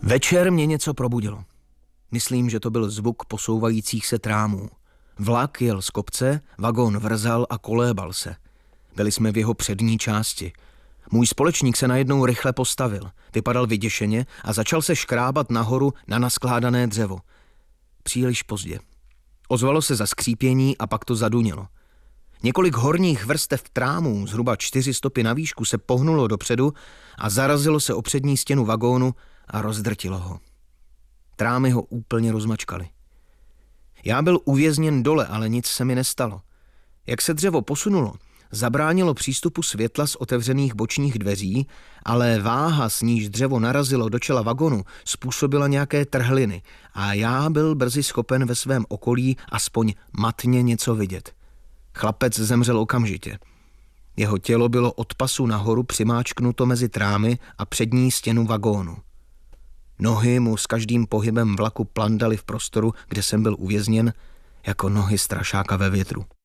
Večer mě něco probudilo. Myslím, že to byl zvuk posouvajících se trámů. Vlak jel z kopce, vagón vrzal a kolébal se. Byli jsme v jeho přední části. Můj společník se najednou rychle postavil, vypadal vyděšeně a začal se škrábat nahoru na naskládané dřevo. Příliš pozdě. Ozvalo se zaskřípění a pak to zadunělo. Několik horních vrstev trámů, zhruba 4 stopy na výšku, se pohnulo dopředu a zarazilo se o přední stěnu vagónu a rozdrtilo ho. Trámy ho úplně rozmačkaly. Já byl uvězněn dole, ale nic se mi nestalo. Jak se dřevo posunulo, zabránilo přístupu světla z otevřených bočních dveří, ale váha, s níž dřevo narazilo do čela vagonu, způsobila nějaké trhliny a já byl brzy schopen ve svém okolí aspoň matně něco vidět. Chlapec zemřel okamžitě. Jeho tělo bylo od pasu nahoru přimáčknuto mezi trámy a přední stěnu vagónu. Nohy mu s každým pohybem vlaku plandaly v prostoru, kde jsem byl uvězněn, jako nohy strašáka ve větru.